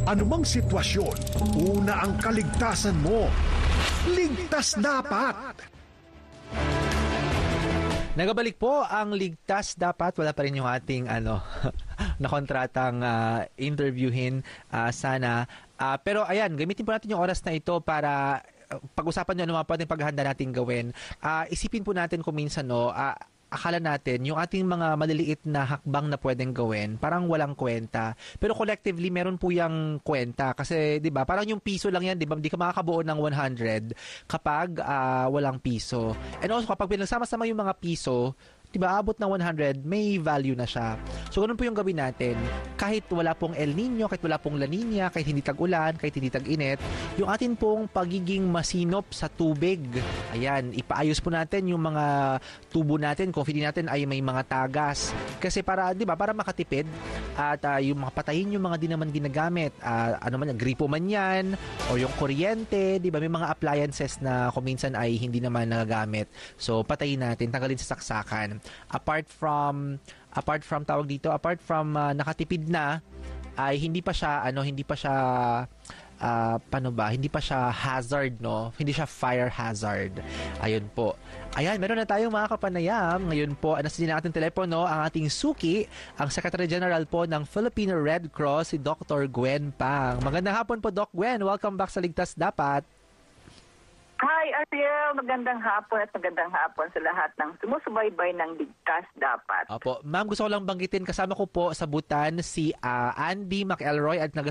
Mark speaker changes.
Speaker 1: Anumang sitwasyon, una ang kaligtasan mo. Ligtas dapat!
Speaker 2: Nagabalik po ang Ligtas Dapat. Wala pa rin yung ating nakontratang interviewin sana. Pero ayan, gamitin po natin yung oras na ito para pag-usapan nyo ano mga pwedeng paghahanda natin gawin. Isipin po natin kung minsan, akala natin yung ating mga maliliit na hakbang na pwedeng gawin, parang walang kwenta. Pero collectively, meron po yung kwenta. Kasi, di ba, parang yung piso lang yan, di ba? Hindi ka makakabuo ng 100 kapag walang piso. And also, kapag pinagsama-sama yung mga piso, di ba, abot ng 100, may value na siya. So, ganun po yung gawin natin. Kahit wala pong El Nino, kahit wala pong La Nina, kahit hindi tag-ulan, kahit hindi tag-init, yung atin pong pagiging masinop sa tubig. Ayan, ipaayos po natin yung mga tubo natin, kung feeling natin ay may mga tagas. Kasi para, di ba, para makatipid at yung patayin yung mga di naman ginagamit. Ano man yan, gripo man yan, o yung kuryente, di ba, may mga appliances na kung minsan ay hindi naman nagagamit. So, patayin natin, tanggalin sa saksakan. Apart from nakatipid na, ay hindi pa siya hazard, no? Hindi siya fire hazard. Ayun po. Ayan, meron na tayong mga kapanayam. Ngayon po, nasa din natin telepono ang ating suki, ang Secretary General po ng Philippine Red Cross, si Dr. Gwen Pang. Magandang hapon po, Doc Gwen. Welcome back sa Ligtas Dapat.
Speaker 3: Hi, Ariel. Magandang hapon at magandang hapon sa lahat ng sumusubaybay ng Ligtas Dapat.
Speaker 2: Opo. Ma'am, gusto ko lang banggitin, kasama ko po sa Butan si Andy McElroy at